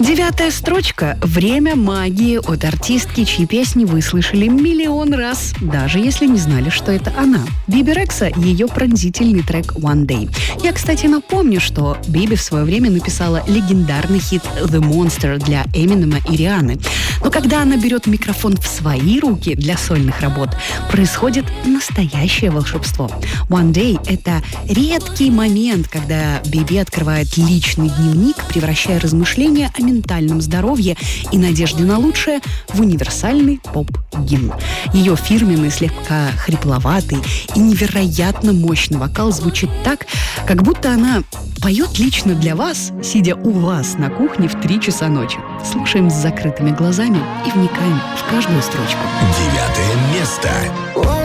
9-я строчка «Время магии» от артистки, чьи песни вы слышали миллион раз, даже если не знали, что это она. Биби Рекса, ее пронзительный трек «One Day». Я, кстати, напомню, что Биби в свое время написала легендарный хит «The Monster» для Эминема и Рианы. Но когда она берет микрофон в свои руки для сольных работ, происходит настоящее волшебство. «One Day» — это редкий момент, когда Биби открывает личный дневник, превращая размышления о ментальном здоровье и надежде на лучшее в универсальный поп-гимн. Ее фирменный, слегка хрипловатый и невероятно мощный вокал звучит так, как будто она поет лично для вас, сидя у вас на кухне в 3 часа ночи. Слушаем с закрытыми глазами и вникаем в каждую строчку. 9 место.